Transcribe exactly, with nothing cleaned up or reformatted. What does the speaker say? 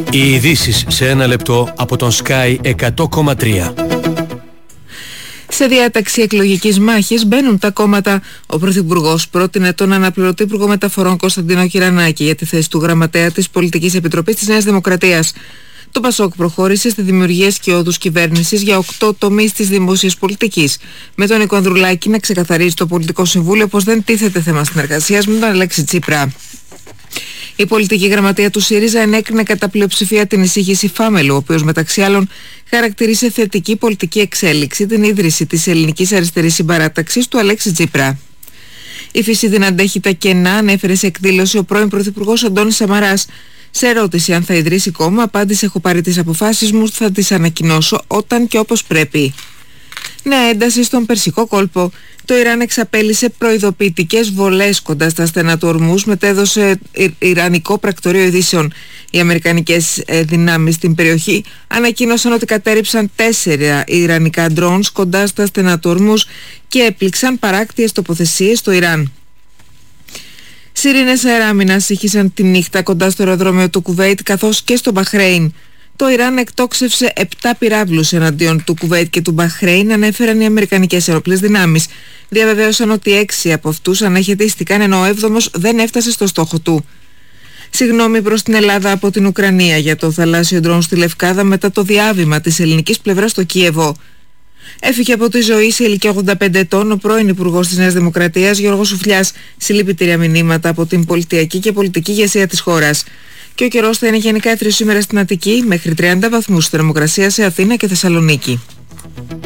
Οι ειδήσεις σε ένα λεπτό από τον Sky εκατό κόμμα τρία. Σε διάταξη εκλογικής μάχης μπαίνουν τα κόμματα. Ο Πρωθυπουργός πρότεινε τον αναπληρωτή Υπουργό Μεταφορών Κωνσταντίνο Κυρανάκη για τη θέση του γραμματέα της Πολιτικής Επιτροπής της Νέας Δημοκρατίας. Το Πασόκ προχώρησε στη δημιουργία σκιώδους κυβέρνησης για οκτώ τομείς της δημόσιας πολιτικής, με τον Νίκο Ανδρουλάκη να ξεκαθαρίζει το Πολιτικό Συμβούλιο πως δεν τίθεται θέμα συνεργασίας με τον Αλέξη Τσίπρα. Η πολιτική γραμματεία του ΣΥΡΙΖΑ ενέκρινε κατά πλειοψηφία την εισήγηση Φάμελου, ο οποίος μεταξύ άλλων χαρακτήρισε θετική πολιτική εξέλιξη την ίδρυση της Ελληνικής Αριστερής Συμπαράταξης του Αλέξη Τσίπρα. Η φύση δεν αντέχει τα κενά, ανέφερε σε εκδήλωση ο πρώην Πρωθυπουργός Αντώνης Σαμαράς. Σε ερώτηση αν θα ιδρύσει κόμμα, απάντησε: έχω πάρει τις αποφάσεις μου, θα τις ανακοινώσω όταν και όπως πρέπει. Νέα ένταση στον Περσικό κόλπο. Το Ιράν εξαπέλυσε προειδοποιητικές βολές κοντά στα στενά του Ορμούζ, μετέδωσε Ιρανικό πρακτορείο ειδήσεων. Οι αμερικανικές ε, δυνάμεις στην περιοχή ανακοίνωσαν ότι κατέρριψαν τέσσερα ιρανικά drones κοντά στα στενά του Ορμούζ και έπληξαν παράκτιες τοποθεσίες στο Ιράν. Σιρήνες αεράμινας ήχησαν τη νύχτα κοντά στο αεροδρόμιο του Κουβέιτ καθώς και στο Μπαχρέιν. Το Ιράν εκτόξευσε επτά πυράβλους εναντίον του Κουβέιτ και του Μπαχρέιν, ανέφεραν οι αμερικανικές αεροπλές δυνάμεις. Διαβεβαίωσαν ότι έξι από αυτούς αναχαιτίστηκαν, ενώ ο έβδομος δεν έφτασε στο στόχο του. Συγγνώμη προς την Ελλάδα από την Ουκρανία για το θαλάσσιο ντρόουν στη Λευκάδα μετά το διάβημα της ελληνικής πλευράς στο Κίεβο. Έφυγε από τη ζωή σε ηλικία ογδόντα πέντε ετών ο πρώην Υπουργός της Νέας Δημοκρατίας Γιώργος Σουφλιάς, συλληπιτήρια μηνύματα από την πολιτιακή και πολιτική ηγεσία της χώρας. Και ο καιρός θα είναι γενικά έθριος σήμερα στην Αττική, μέχρι τριάντα βαθμούς θερμοκρασία σε Αθήνα και Θεσσαλονίκη.